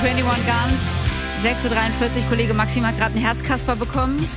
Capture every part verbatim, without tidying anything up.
einundzwanzig Guns. sechs Uhr dreiundvierzig, Kollege Maxim hat gerade einen Herzkasper bekommen.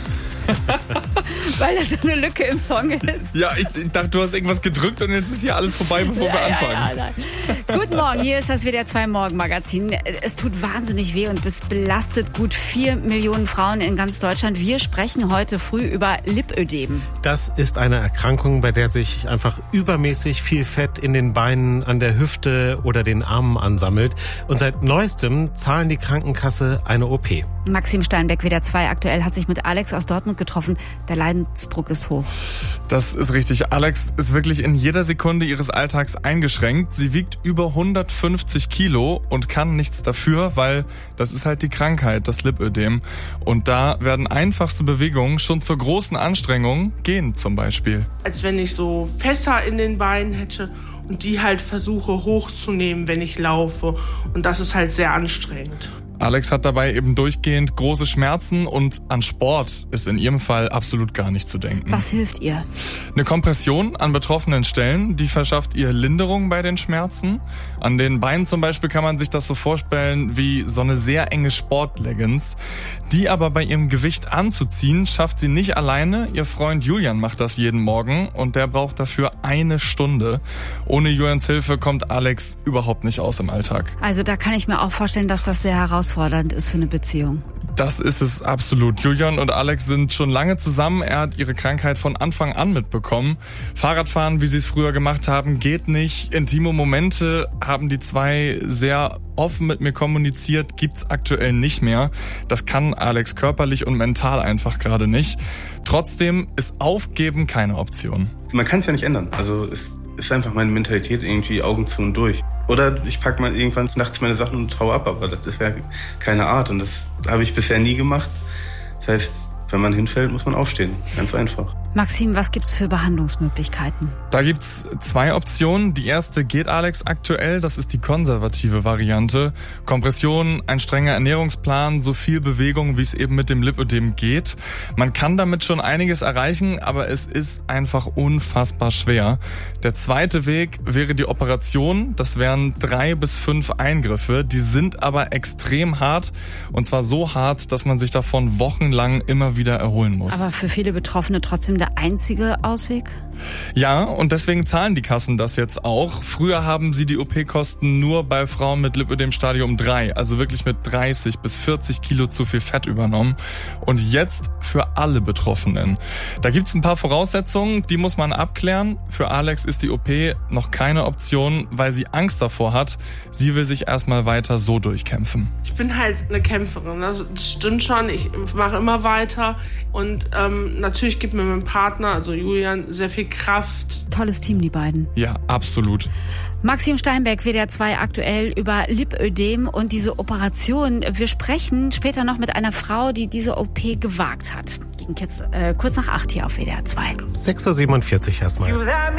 Weil da so eine Lücke im Song ist. Ja, ich, ich dachte, du hast irgendwas gedrückt und jetzt ist hier alles vorbei, bevor ja, wir anfangen. Ja, ja, Guten Morgen, hier ist das W D R zwei Morgenmagazin. Es tut wahnsinnig weh und es belastet gut vier Millionen Frauen in ganz Deutschland. Wir sprechen heute früh über Lipödem. Das ist eine Erkrankung, bei der sich einfach übermäßig viel Fett in den Beinen, an der Hüfte oder den Armen ansammelt. Und seit neuestem zahlen die Krankenkasse eine O P. Maxim Steinbeck, W D R zwei aktuell, hat sich mit Alex aus Dortmund getroffen. Der Leidensdruck ist hoch. Das ist richtig. Alex ist wirklich in jeder Sekunde ihres Alltags eingeschränkt. Sie wiegt über hundertfünfzig Kilo und kann nichts dafür, weil das ist halt die Krankheit, das Lipödem. Und da werden einfachste Bewegungen schon zur großen Anstrengung, gehen zum Beispiel. Als wenn ich so Fässer in den Beinen hätte und die halt versuche hochzunehmen, wenn ich laufe. Und das ist halt sehr anstrengend. Alex hat dabei eben durchgehend große Schmerzen und an Sport ist in ihrem Fall absolut gar nicht zu denken. Was hilft ihr? Eine Kompression an betroffenen Stellen, die verschafft ihr Linderung bei den Schmerzen. An den Beinen zum Beispiel kann man sich das so vorstellen wie so eine sehr enge Sportleggings. Die aber bei ihrem Gewicht anzuziehen, schafft sie nicht alleine. Ihr Freund Julian macht das jeden Morgen und der braucht dafür eine Stunde. Ohne Julians Hilfe kommt Alex überhaupt nicht aus im Alltag. Also da kann ich mir auch vorstellen, dass das sehr herausfordernd ist für eine Beziehung. Das ist es absolut. Julian und Alex sind schon lange zusammen. Er hat ihre Krankheit von Anfang an mitbekommen. Fahrradfahren, wie sie es früher gemacht haben, geht nicht. Intime Momente haben die zwei sehr offen mit mir kommuniziert, gibt's aktuell nicht mehr. Das kann Alex körperlich und mental einfach gerade nicht. Trotzdem ist Aufgeben keine Option. Man kann es ja nicht ändern. Also es ist einfach meine Mentalität, irgendwie Augen zu und durch. Oder ich packe mal irgendwann nachts meine Sachen und hau ab, aber das ist ja keine Art und das habe ich bisher nie gemacht. Das heißt, wenn man hinfällt, muss man aufstehen. Ganz einfach. Maxim, was gibt's für Behandlungsmöglichkeiten? Da gibt's zwei Optionen. Die erste geht Alex aktuell, das ist die konservative Variante. Kompression, ein strenger Ernährungsplan, so viel Bewegung, wie es eben mit dem Lipödem geht. Man kann damit schon einiges erreichen, aber es ist einfach unfassbar schwer. Der zweite Weg wäre die Operation. Das wären drei bis fünf Eingriffe. Die sind aber extrem hart und zwar so hart, dass man sich davon wochenlang immer wieder erholen muss. Aber für viele Betroffene trotzdem der einzige Ausweg? Ja, und deswegen zahlen die Kassen das jetzt auch. Früher haben sie die O P-Kosten nur bei Frauen mit Lipödem Stadium drei, also wirklich mit dreißig bis vierzig Kilo zu viel Fett übernommen. Und jetzt für alle Betroffenen. Da gibt's ein paar Voraussetzungen, die muss man abklären. Für Alex ist die O P noch keine Option, weil sie Angst davor hat. Sie will sich erstmal weiter so durchkämpfen. Ich bin halt eine Kämpferin, also das stimmt schon. Ich mache immer weiter und ähm, natürlich gibt mir mein Partner, also Julian, sehr viel Kraft. Tolles Team, die beiden. Ja, absolut. Maxim Steinbeck, W D R zwei aktuell über Lipödem und diese Operation. Wir sprechen später noch mit einer Frau, die diese O P gewagt hat. Ging jetzt äh, kurz nach acht hier auf W D R zwei. sechs Uhr siebenundvierzig erstmal.